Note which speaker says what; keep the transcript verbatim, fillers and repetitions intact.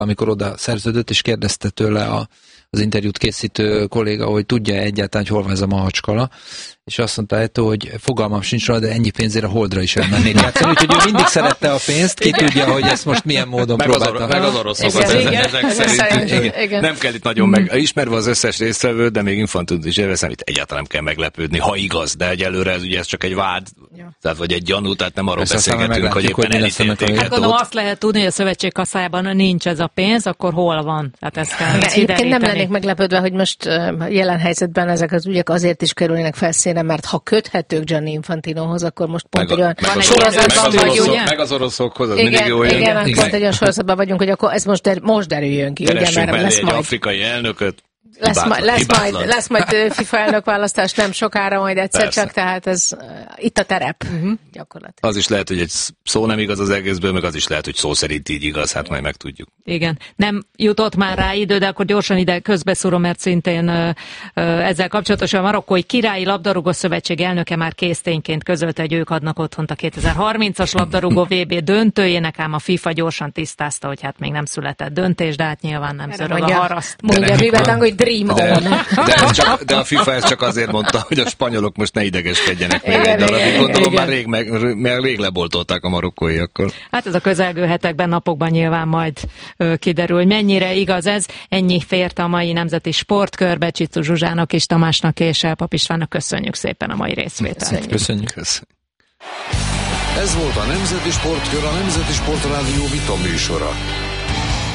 Speaker 1: amikor oda szerződött, és kérdezte tőle a, az interjút készítő kolléga, hogy tudja egyáltalán, hogy hol van ez a Mahacskala, és azt mondta Eto'o, hogy fogalmam sincs róla, de ennyi pénzére Holdra is elmennék játszani, úgyhogy ő mindig szerette a pénzt, ki tudja, hogy ezt most milyen módon
Speaker 2: meg
Speaker 1: próbálta.
Speaker 2: Az, meg az oroszokat ezek, ezek szerint. Igen. Igen. Nem kell itt nagyon meg, ismerve az összes résztvevőt, de még Infantino is érve számít, egyáltalán nem kell meglepődni, ha igaz, de egyelőre ez ugye ez csak egy vád, ja. tehát vagy egy gyanú, tehát nem arról Persze beszélgetünk, hogy éppen elítélték.
Speaker 3: Hát gondolom azt lehet tudni, hogy a szövetség kasszájában nincs ez a pénz, akkor hol van? Tehát ezt kell
Speaker 4: Egyébként nem lennék meglepődve, hogy most jelen helyzetben ezek az ügyek azért is kerülnek felszínre, mert ha köthetők Gianni Infantinohoz, akkor most pont meg a, egy olyan sorozatban vagyunk.
Speaker 2: Meg az oroszokhoz, az
Speaker 4: igen,
Speaker 2: mindig jó
Speaker 4: jön. Igen, igen, pont egy olyan sorozatban vagyunk, hogy akkor ez most, der, most derüljön ki.
Speaker 2: Keressünk mellé egy majd... afrikai elnököt.
Speaker 4: Lesz, ma, lesz, majd, lesz majd FIFA elnök választás nem sokára, majd egyszer Persze. csak, tehát ez uh, itt a terep uh-huh. gyakorlatilag.
Speaker 2: Az is lehet, hogy egy szó nem igaz az egészből, meg az is lehet, hogy szó szerint így igaz, hát majd megtudjuk.
Speaker 3: Igen, nem jutott már rá idő, de akkor gyorsan ide közbeszúrom, mert szintén uh, uh, ezzel kapcsolatosan a marokkói királyi labdarúgó szövetség elnöke már késztényként közölte, hogy ők adnak otthont a kétezer-harmincas labdarúgó vé bé döntőjének, ám a FIFA gyorsan tisztázta, hogy hát még nem született döntés, de hát nyilván nem szörög a haraszt.
Speaker 4: Mondja, mivel hogy dream
Speaker 2: de, de, ez csak, de a FIFA ezt csak azért mondta, hogy a spanyolok most ne idegeskedjenek még egy darabig. Gondolom már rég, meg, meg rég leboltolták a marokkóiakkal.
Speaker 3: Hát ez a közelgő hetekben, napokban nyilván majd ö, kiderül, hogy mennyire igaz ez. Ennyi fért a mai Nemzeti Sportkörbe. Csicu Zsuzsának és Tamásnak és Pap Istvánnak köszönjük szépen a mai részvételt.
Speaker 1: Köszönjük.
Speaker 2: Köszönjük.
Speaker 5: Ez volt a Nemzeti Sportkör, a Nemzeti Sportrádió vita műsora.